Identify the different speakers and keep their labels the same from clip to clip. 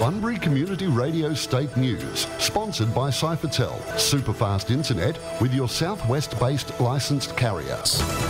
Speaker 1: Bunbury Community Radio State News, sponsored by Cyphertel, superfast internet with your southwest-based licensed carrier.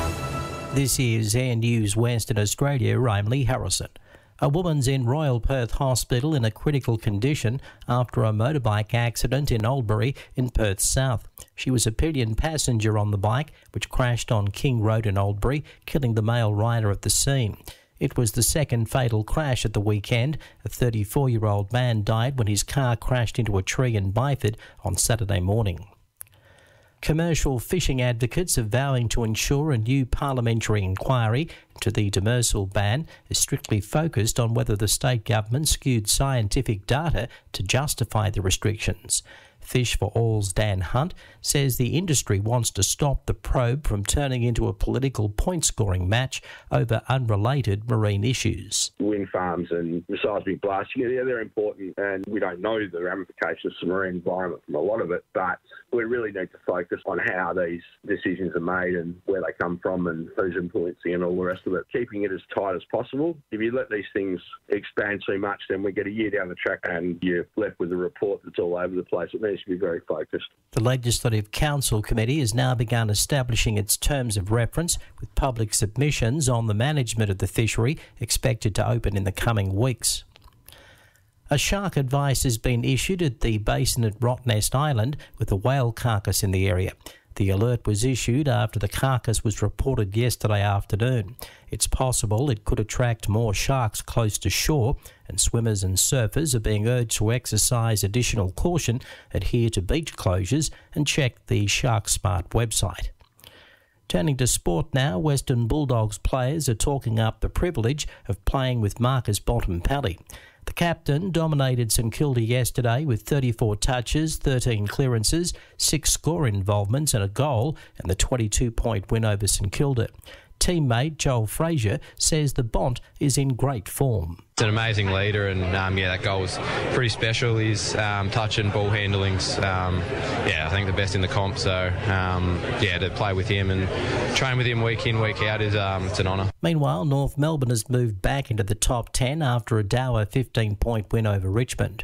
Speaker 2: This is Air News Western Australia. I'm Lee Harrison. A woman's in Royal Perth Hospital in a critical condition after a motorbike accident in Albury in Perth South. She was a pillion passenger on the bike, which crashed on King Road in Albury, killing the male rider at the scene. It was the second fatal crash at the weekend. A 34-year-old man died when his car crashed into a tree in Byford on Saturday morning. Commercial fishing advocates are vowing to ensure a new parliamentary inquiry into the demersal ban is strictly focused on whether the state government skewed scientific data to justify the restrictions. Fish for All's Dan Hunt says the industry wants to stop the probe from turning into a political point-scoring match over unrelated marine issues.
Speaker 3: Wind farms and seismic blasting, they're important, and we don't know the ramifications of the marine environment from a lot of it, but we really need to focus on how these decisions are made and where they come from and who's influencing and all the rest of it, keeping it as tight as possible. If you let these things expand too much, then we get a year down the track and you're left with a report that's all over the place. It needs to be very focused.
Speaker 2: The Legislative Council Committee has now begun establishing its terms of reference, with public submissions on the management of the fishery expected to open in the coming weeks. A shark advice has been issued at the basin at Rottnest Island with a whale carcass in the area. The alert was issued after the carcass was reported yesterday afternoon. It's possible it could attract more sharks close to shore, and swimmers and surfers are being urged to exercise additional caution, adhere to beach closures and check the Shark Smart website. Turning to sport now, Western Bulldogs players are talking up the privilege of playing with Marcus Bontempelli. The captain dominated St Kilda yesterday with 34 touches, 13 clearances, 6 score involvements and a goal, and the 22-point win over St Kilda. Teammate Joel Frazier says the Bont is in great form.
Speaker 4: He's an amazing leader, and that goal was pretty special. His touch and ball handling's, I think the best in the comp. So, to play with him and train with him week in, week out is it's an honour.
Speaker 2: Meanwhile, North Melbourne has moved back into the top 10 after a dour 15-point win over Richmond.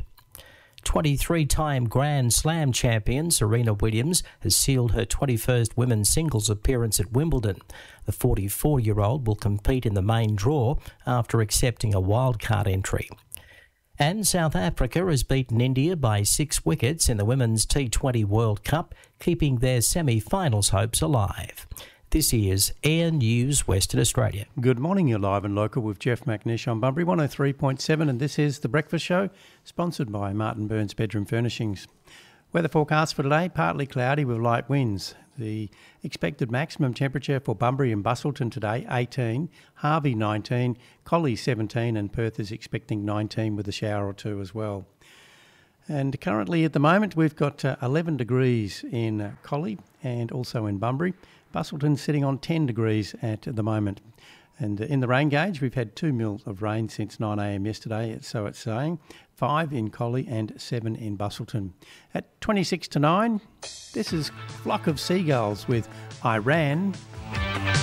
Speaker 2: 23-time Grand Slam champion Serena Williams has sealed her 21st women's singles appearance at Wimbledon. The 44-year-old will compete in the main draw after accepting a wildcard entry. And South Africa has beaten India by 6 wickets in the Women's T20 World Cup, keeping their semi-finals hopes alive. This is Air News Western Australia.
Speaker 5: Good morning, you're live and local with Jeff McNish on Bunbury 103.7, and this is The Breakfast Show, sponsored by Martin Burns Bedroom Furnishings. Weather forecast for today, partly cloudy with light winds. The expected maximum temperature for Bunbury and Busselton today, 18, Harvey 19, Collie 17, and Perth is expecting 19 with a shower or two as well. And currently at the moment we've got 11 degrees in Collie and also in Bunbury. Busselton sitting on 10 degrees at the moment. And in the rain gauge, we've had 2 mils of rain since 9 a.m. yesterday, so it's saying 5 in Collie and 7 in Busselton. At 26 to 9, this is Flock of Seagulls with I Ran